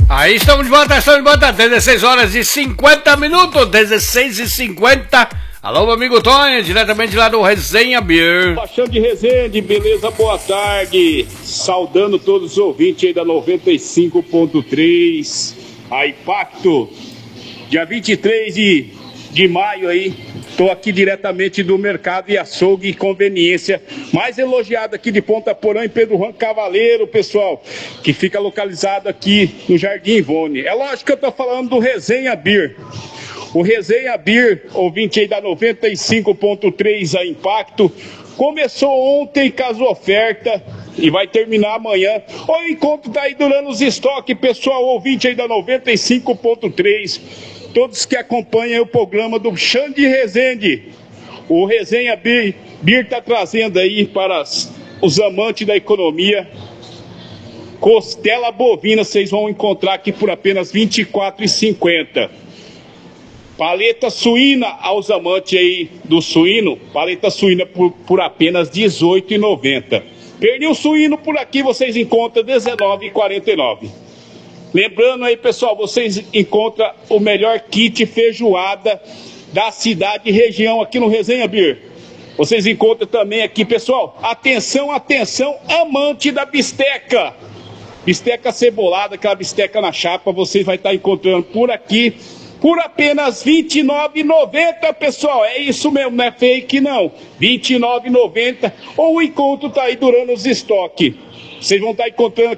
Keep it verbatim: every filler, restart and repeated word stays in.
Aí estamos de volta, estamos de volta, dezesseis horas e cinquenta minutos, dezesseis e cinquenta. Alô, meu amigo Tonho, diretamente lá do Resenha Beer. Baixando de Resende, beleza? Boa tarde. Saudando todos os ouvintes aí da noventa e cinco ponto três. A Impacto, dia vinte e três de, de maio aí. Estou aqui diretamente do Mercado e Açougue e Conveniência, mais elogiado aqui de Ponta Porã em Pedro Juan Cavaleiro, pessoal, que fica localizado aqui no Jardim Ivone. É lógico que eu estou falando do Resenha Beer. O Resenha Beer, ouvinte aí da noventa e cinco ponto três a Impacto, começou ontem com as ofertas e vai terminar amanhã. O encontro tá aí durando os estoques, pessoal, ouvinte aí da noventa e cinco ponto três. Todos que acompanham o programa do Xande Resende. O Resenha Beer está trazendo aí para os amantes da economia costela bovina, vocês vão encontrar aqui por apenas vinte e quatro reais e cinquenta centavos. Paleta suína aos amantes aí do suíno, paleta suína por, por apenas dezoito reais e noventa centavos. Pernil suíno por aqui vocês encontram dezenove reais e quarenta e nove centavos. Lembrando aí, pessoal, vocês encontram o melhor kit feijoada da cidade e região aqui no Resenha Beer. Vocês encontram também aqui, pessoal, atenção, atenção, amante da bisteca. Bisteca cebolada, aquela bisteca na chapa, vocês vão estar encontrando por aqui por apenas vinte e nove reais e noventa centavos, pessoal. É isso mesmo, não é fake não. vinte e nove reais e noventa centavos, ou o encontro está aí durando os estoques. Vocês vão estar encontrando